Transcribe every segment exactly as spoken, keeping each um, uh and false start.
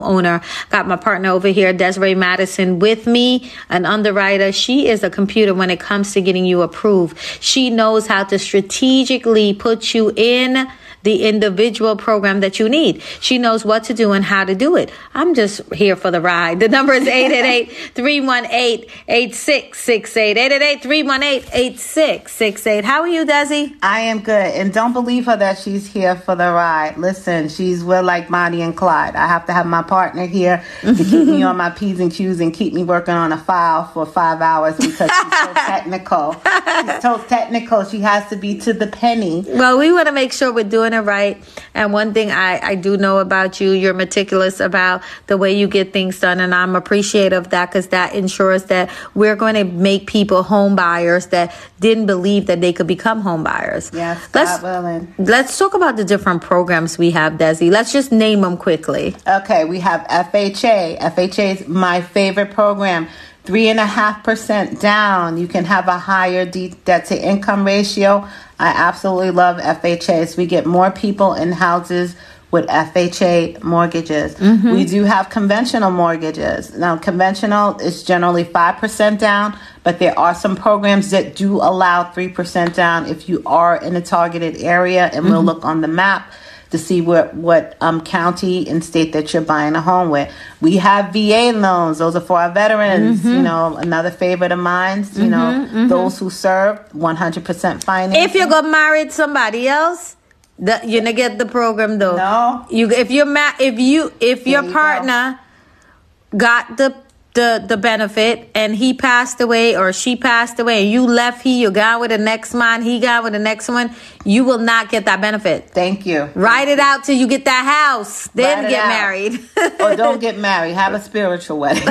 owner. Got my partner over here, Desiree Madison, with me, an underwriter. She is a computer when it comes to getting you approved. She knows how to strategically put you in the individual program that you need. She knows what to do and how to do it. I'm just here for the ride. The number is eight eight eight, three one eight, eight six six eight. eight eight eight, three one eight, eight six six eight. How are you, Desi? I am good. And don't believe her that she's here for the ride. Listen, she's well like Bonnie and Clyde. I have to have my partner here to keep me on my P's and Q's and keep me working on a file for five hours because she's so technical. She's so technical. She has to be to the penny. Well, we want to make sure we're doing it right. And one thing I, I do know about you, you're meticulous about the way you get things done. And I'm appreciative of that because that ensures that we're going to make people home buyers that didn't believe that they could become home buyers. Yes, let's, God willing. Let's talk about the different programs we have, Desi. Let's just name them quickly. Okay, we have F H A. F H A is my favorite program. Three and a half percent down. You can have a higher de- debt to income ratio. I absolutely love F H A. So we get more people in houses with F H A mortgages. Mm-hmm. We do have conventional mortgages. Now, conventional is generally five percent down, but there are some programs that do allow three percent down if you are in a targeted area, and mm-hmm. we'll look on the map to see what, what um, county and state that you're buying a home with. We have V A loans. Those are for our veterans. Mm-hmm. You know, another favorite of mine. You mm-hmm, know, mm-hmm. those who served, one hundred percent financing. If you got married somebody else, the, you're gonna get the program though. No. You if you're ma- if you if there your you partner go. got the the the benefit and he passed away or she passed away and you left, he you got with the next man, he got with the next one, you will not get that benefit. Thank you. Write it out till you get that house, then get out. Married. Or don't get married, have a spiritual wedding.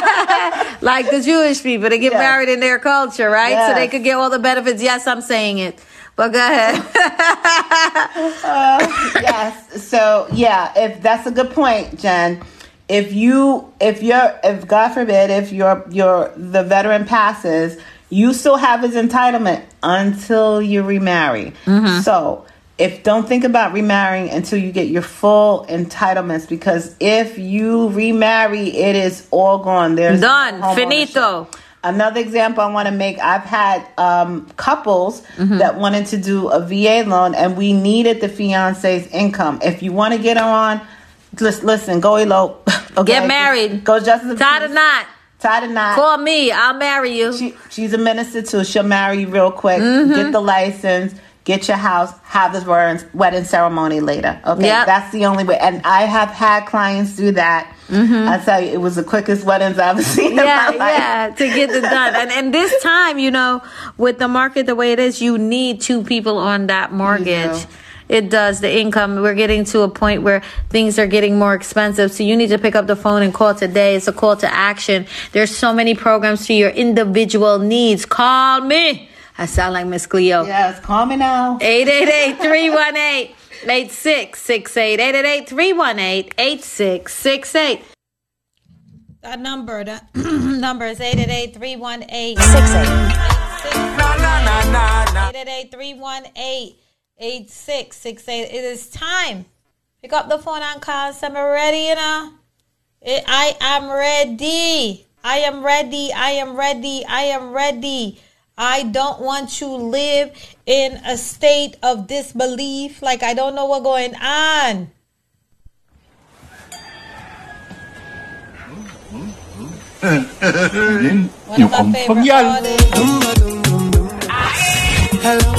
Like the Jewish people, they get yes. married in their culture, right? Yes. So they could get all the benefits. Yes, I'm saying it, but go ahead. uh, yes, so yeah, if that's a good point, Jen. If you, if you're, if God forbid, if your your the veteran passes, you still have his entitlement until you remarry. Mm-hmm. So, if don't think about remarrying until you get your full entitlements, because if you remarry, it is all gone. There's done, no finito. Another example I want to make: I've had um, couples mm-hmm. that wanted to do a V A loan, and we needed the fiance's income. If you want to get her on. Listen, listen, go elope. Okay? Get married. Go justice. Tie the knot. Tie the knot. Call me. I'll marry you. She, she's a minister too. She'll marry you real quick. Mm-hmm. Get the license. Get your house. Have this wedding ceremony later. Okay, yep. That's the only way. And I have had clients do that. Mm-hmm. I tell you, it was the quickest weddings I've ever seen. Yeah, in my life. yeah, to get it done. And and this time, you know, with the market the way it is, you need two people on that mortgage. It does. The income. We're getting to a point where things are getting more expensive. So you need to pick up the phone and call today. It's a call to action. There's so many programs to your individual needs. Call me. I sound like Miss Cleo. Yes, call me now. eight eight eight, three one eight, eight six six eight. eight eight eight, three one eight, eight six six eight. That number, that number is eight eight eight, three one eight, six eight. eight eight eight, three one eight, eight six six eight. It is time. Pick up the phone and call. So I'm ready, you know. It, I am ready. I am ready. I am ready. I am ready. I don't want to live in a state of disbelief, like I don't know what's going on. One of my favorite artists. Hello.